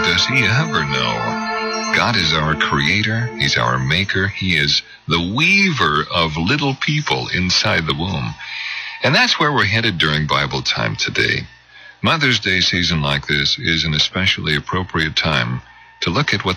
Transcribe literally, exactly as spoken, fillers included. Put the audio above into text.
does he ever know? God is our creator. He's our maker. He is the weaver of little people inside the womb. And that's where we're headed during Bible time today. Mother's Day season like this is an especially appropriate time to look at what